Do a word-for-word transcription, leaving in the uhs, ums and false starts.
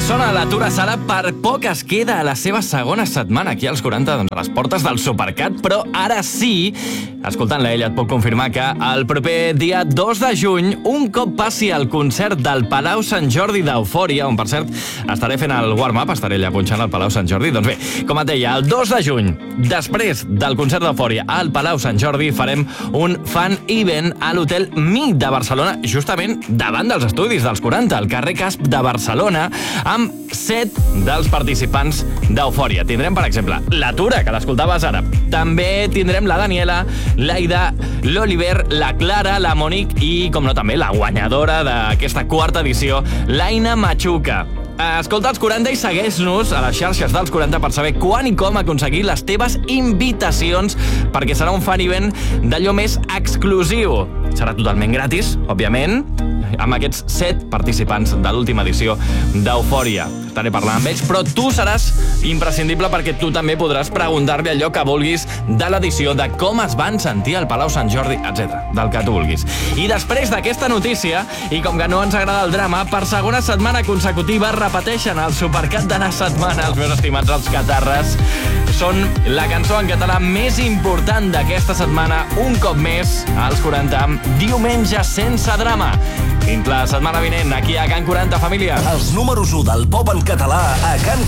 Sona l'Atura Sala, per poc es queda a la seva segona setmana aquí als quaranta, doncs a les portes del Supercat, però ara sí, escoltant-la ella et puc confirmar que el proper dia dos de juny, un cop passi el concert del Palau Sant Jordi d'Eufòria, on per cert estaré fent el warm-up, estaré allà punxant al Palau Sant Jordi, doncs bé, com et deia, el dos de juny, després del concert d'Eufòria al Palau Sant Jordi, farem un fan event a l'Hotel Mi de Barcelona, justament davant dels estudis dels quaranta, al carrer Casp de Barcelona, amb set dels participants d'Eufòria. Tindrem, per exemple, la Tura, que l'escoltaves ara. També tindrem la Daniela, l'Aida, l'Oliver, la Clara, la Mònic i, com no, també la guanyadora d'aquesta quarta edició, l'Aina Machuca. Escolta els quaranta i segueix-nos a les xarxes dels quaranta per saber quan i com aconseguir les teves invitacions, perquè serà un fan event d'allò més exclusiu. Serà totalment gratis, òbviament, amb aquests set participants de l'última edició d'Eufòria. Estaré parlant amb ells, però tu seràs imprescindible perquè tu també podràs preguntar-li allò que vulguis de l'edició, de com es van sentir al Palau Sant Jordi, etcètera, del que tu vulguis. I després d'aquesta notícia, i com que no ens agrada el drama, per segona setmana consecutiva repeteixen el Supercat de la setmana, els meus estimats els catarres. Són la cançó en català més important d'aquesta setmana, un cop més, als quaranta, Diumenge sense drama. Fins la setmana vinent, aquí a Can quaranta, família. Els números u del pop en català a Can